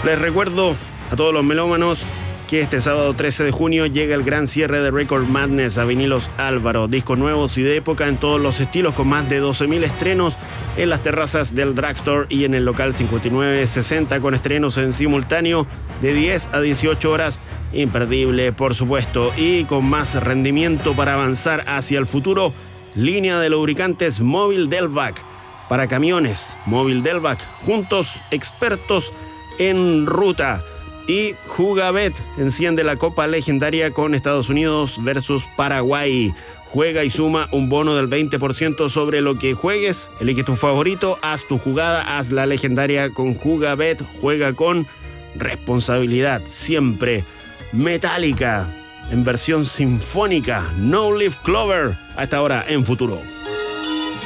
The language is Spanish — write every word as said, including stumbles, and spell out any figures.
Les recuerdo a todos los melómanos que este sábado trece de junio llega el gran cierre de Record Madness a Vinilos Álvaro. Discos nuevos y de época en todos los estilos, con más de doce mil estrenos en las terrazas del Drugstore y en el local cincuenta y nueve sesenta, con estrenos en simultáneo de diez a dieciocho horas. Imperdible, por supuesto, y con más rendimiento para avanzar hacia el futuro. Línea de lubricantes Móvil Delvac para camiones. Móvil Delvac, juntos, expertos en ruta. Y Jugabet enciende la Copa Legendaria con Estados Unidos versus Paraguay. Juega y suma un bono del veinte por ciento sobre lo que juegues. Elige tu favorito, haz tu jugada, haz la legendaria con Jugabet. Juega con responsabilidad, siempre. Metallica en versión sinfónica, No Leaf Clover, a esta hora en Futuro.